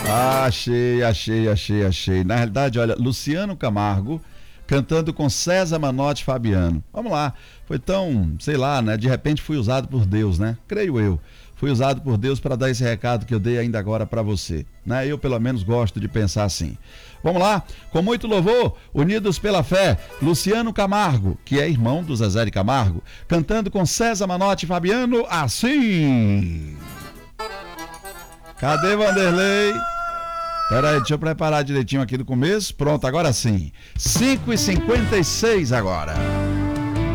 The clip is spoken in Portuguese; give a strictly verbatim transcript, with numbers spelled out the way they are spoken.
Achei, achei, achei, achei. Na realidade, olha, Luciano Camargo cantando com César Manotti e Fabiano. Vamos lá, foi tão, sei lá, né? De repente fui usado por Deus, né? Creio eu. Fui usado por Deus para dar esse recado que eu dei ainda agora para você, né? Eu pelo menos gosto de pensar assim. Vamos lá, com muito louvor, unidos pela fé, Luciano Camargo, que é irmão do Zezé de Camargo, cantando com César Manotti e Fabiano, assim. Cadê Vanderlei? Peraí, deixa eu preparar direitinho aqui do começo. Pronto, agora sim. cinco e cinquenta e seis agora.